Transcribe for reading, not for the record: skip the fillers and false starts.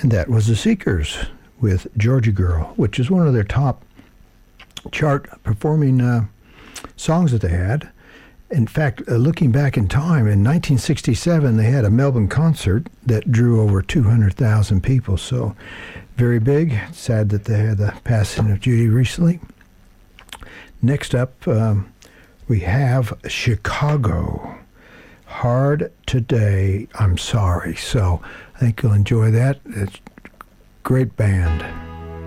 And that was the Seekers with Georgia Girl, which is one of their top chart performing songs that they had. In fact, looking back in time, in 1967, they had a Melbourne concert that drew over 200,000 people. So very big. Sad that they had the passing of Judy recently. Next up, we have Chicago. Hard Today, I'm Sorry. So I think you'll enjoy that. It's a great band.